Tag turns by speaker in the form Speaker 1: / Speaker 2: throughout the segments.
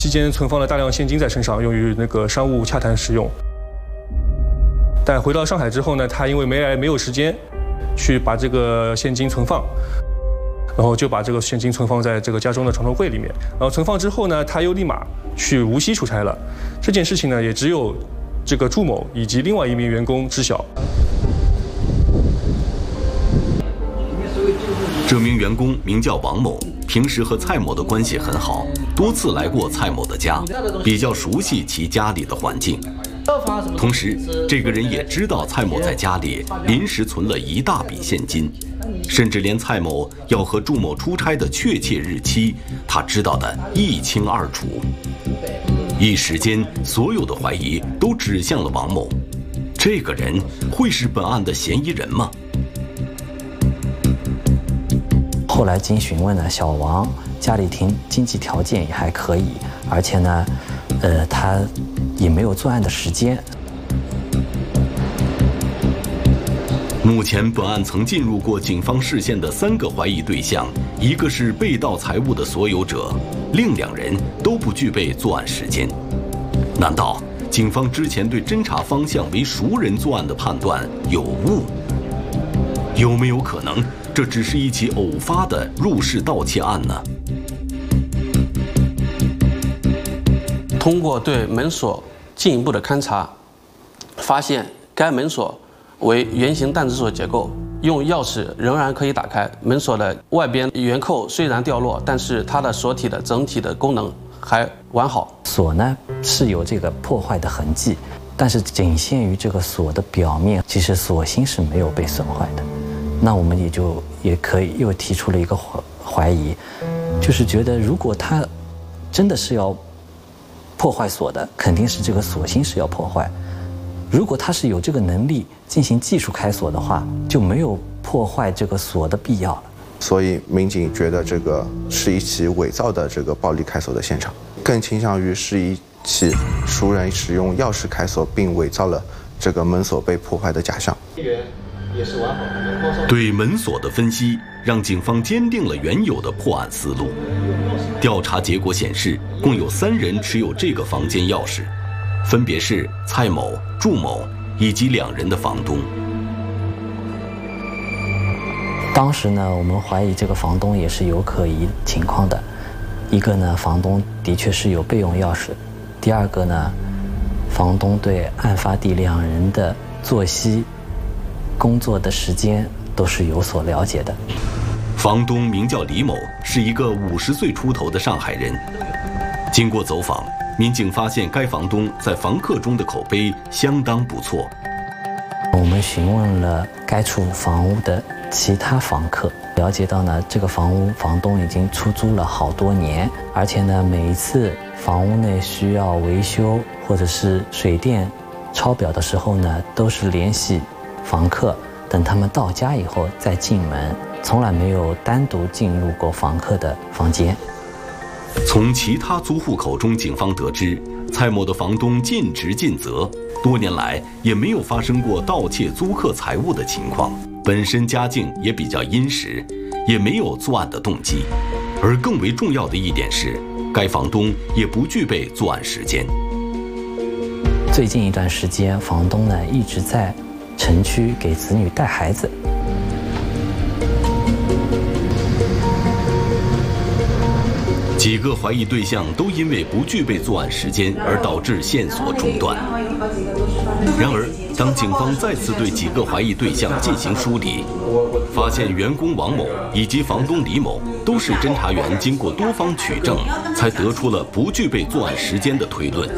Speaker 1: 期间存放了大量现金在身上，用于那个商务洽谈使用。但回到上海之后呢，他因为没有时间去把这个现金存放，然后就把这个现金存放在这个家中的床头柜里面。然后存放之后呢，他又立马去无锡出差了。这件事情呢，也只有这个祝某以及另外一名员工知晓。
Speaker 2: 这名员工名叫王某，平时和蔡某的关系很好，多次来过蔡某的家，比较熟悉其家里的环境。同时，这个人也知道蔡某在家里临时存了一大笔现金，甚至连蔡某要和祝某出差的确切日期，他知道得一清二楚。一时间，所有的怀疑都指向了王某。这个人会是本案的嫌疑人吗？
Speaker 3: 后来经询问呢，小王家里经济条件也还可以，而且呢，他也没有作案的时间。
Speaker 2: 目前本案曾进入过警方视线的3个怀疑对象，一个是被盗财物的所有者，另2人都不具备作案时间。难道警方之前对侦查方向为熟人作案的判断有误？有没有可能这只是一起偶发的入室盗窃案呢？
Speaker 4: 通过对门锁进一步的勘查，发现该门锁为圆形弹子锁结构，用钥匙仍然可以打开。门锁的外边圆扣虽然掉落，但是它的锁体的整体的功能还完好。
Speaker 3: 锁呢是有这个破坏的痕迹，但是仅限于这个锁的表面，其实锁芯是没有被损坏的。那我们也可以又提出了一个怀疑，就是觉得如果他真的是要破坏锁的，肯定是这个锁芯是要破坏。如果他是有这个能力进行技术开锁的话，就没有破坏这个锁的必要了。
Speaker 5: 所以民警觉得这个是一起伪造的这个暴力开锁的现场，更倾向于是一起熟人使用钥匙开锁并伪造了这个门锁被破坏的假象。
Speaker 2: 对门锁的分析让警方坚定了原有的破案思路。调查结果显示，共有3人持有这个房间钥匙，分别是蔡某、祝某以及2人的房东。
Speaker 3: 当时呢，我们怀疑这个房东也是有可疑情况的。一个呢，房东的确是有备用钥匙；第二个呢，房东对案发地2人的作息、工作的时间都是有所了解的。
Speaker 2: 房东名叫李某，是一个50岁出头的上海人。经过走访，民警发现该房东在房客中的口碑相当不错。
Speaker 3: 我们询问了该处房屋的其他房客，了解到呢，这个房屋房东已经出租了好多年，而且呢，每一次房屋内需要维修或者是水电抄表的时候呢，都是联系房客，等他们到家以后再进门，从来没有单独进入过房客的房间。
Speaker 2: 从其他租户口中，警方得知，蔡某的房东尽职尽责，多年来也没有发生过盗窃租客财物的情况，本身家境也比较殷实，也没有作案的动机。而更为重要的一点是，该房东也不具备作案时间。
Speaker 3: 最近一段时间，房东呢一直在城区给子女带孩子。
Speaker 2: 几个怀疑对象都因为不具备作案时间而导致线索中断。然而，当警方再次对几个怀疑对象进行梳理，发现员工王某以及房东李某都是侦查员经过多方取证才得出了不具备作案时间的推论。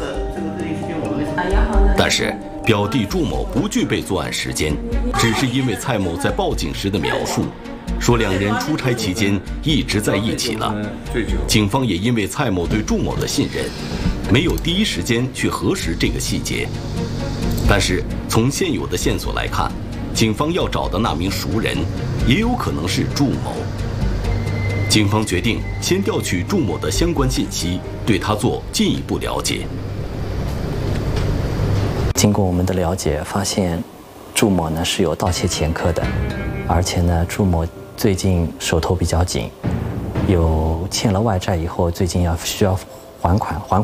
Speaker 2: 但是，表弟祝某不具备作案时间，只是因为蔡某在报警时的描述，说2人出差期间一直在一起了。警方也因为蔡某对祝某的信任，没有第一时间去核实这个细节。但是从现有的线索来看，警方要找的那名熟人也有可能是祝某。警方决定先调取祝某的相关信息，对他做进一步了解。
Speaker 3: 经过我们的了解，发现祝某呢是有盗窃前科的，而且呢，祝某最近手头比较紧，有欠了外债以后，最近需要还款